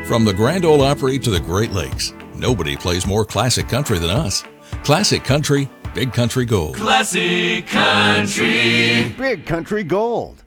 From the Grand Ole Opry to the Great Lakes, nobody plays more classic country than us. Classic Country, Big Country Gold. Classic Country. Big Country Gold.